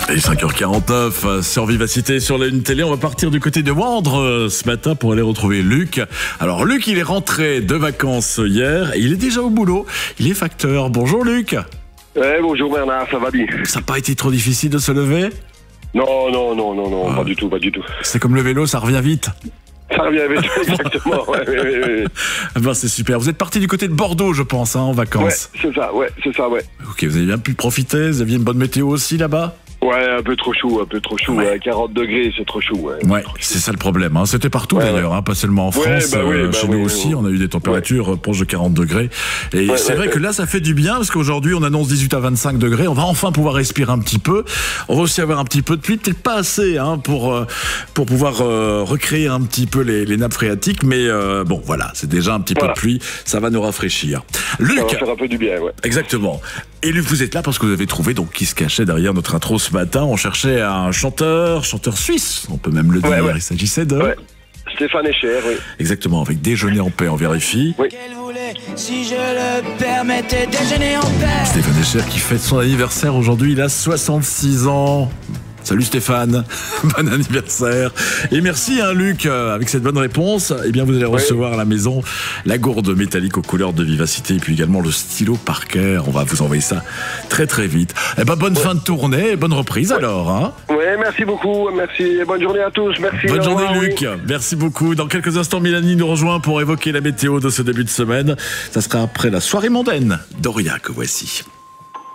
Et 5h49 sur Vivacité, sur la Une Télé. On va partir du côté de Wandre ce matin pour aller retrouver Luc. Alors Luc, il est rentré de vacances hier et il est déjà au boulot. Il est facteur. Bonjour Luc. Bonjour Bernard, ça va bien? Ça n'a pas été trop difficile de se lever? Non, pas du tout. C'est comme le vélo, ça revient vite. Ça revient vite, exactement. Ouais. Ben, c'est super. Vous êtes parti du côté de Bordeaux, je pense, en vacances. Ouais, c'est ça. Ok, vous avez bien pu profiter. Vous aviez une bonne météo aussi là-bas? Ouais, un peu trop chaud. Ouais. 40 degrés, c'est trop chaud. Ouais, c'est ça le problème. C'était partout d'ailleurs, hein, pas seulement en France. Chez nous aussi, on a eu des températures proches de 40 degrés. Et c'est vrai que là, ça fait du bien parce qu'aujourd'hui, on annonce 18 à 25 degrés. On va enfin pouvoir respirer un petit peu. On va aussi avoir un petit peu de pluie, peut-être pas assez pour pouvoir recréer un petit peu les nappes phréatiques. Mais bon, voilà, c'est déjà un petit peu de pluie. Ça va nous rafraîchir. Luc, ça va faire un peu du bien, ouais. Exactement. Et Luc, vous êtes là parce que vous avez trouvé donc qui se cachait derrière notre intro ce matin. On cherchait un chanteur suisse, on peut même le dire. Ouais. Il s'agissait de Stéphane Echer, oui. Exactement, avec Déjeuner en paix, on vérifie. Oui. Qu'elle voulait, si je le permettais, déjeuner en paix. Stéphane Echer qui fête son anniversaire aujourd'hui, il a 66 ans. Salut Stéphane, bon anniversaire. Et merci Luc, avec cette bonne réponse, eh bien vous allez recevoir à la maison la gourde métallique aux couleurs de Vivacité et puis également le stylo Parker. On va vous envoyer ça très très vite. Eh ben bonne fin de tournée et bonne reprise alors. Hein. Ouais, merci beaucoup, merci. Bonne journée à tous, merci. Bonne journée Luc, merci beaucoup. Dans quelques instants, Mélanie nous rejoint pour évoquer la météo de ce début de semaine. Ça sera après la soirée mondaine. Doria que voici.